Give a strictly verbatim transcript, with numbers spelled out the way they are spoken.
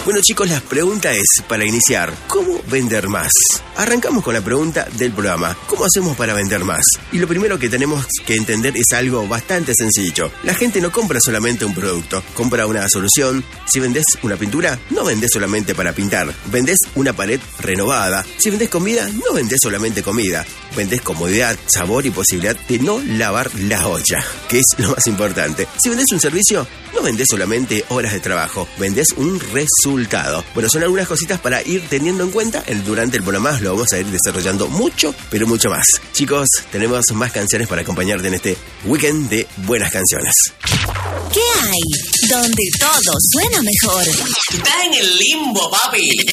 Bueno chicos, la pregunta es, para iniciar, ¿cómo vender más? Arrancamos con la pregunta del programa, ¿cómo hacemos para vender más? Y lo primero que tenemos que entender es algo bastante sencillo. La gente no compra solamente un producto, compra una solución. Si vendés una pintura, no vendés solamente para pintar, vendés una pared renovada. Si vendés comida, no vendés solamente comida, vendés comodidad, sabor y posibilidad de no lavar la olla, que es lo más importante. Si vendés un servicio, no vendés solamente horas de trabajo, vendés un resultado. Bueno, son algunas cositas para ir teniendo en cuenta. El, durante el programa lo vamos a ir desarrollando mucho, pero mucho más. Chicos, tenemos más canciones para acompañarte en este weekend de buenas canciones. ¿Qué hay? Donde todo suena mejor. Está en el limbo, papi.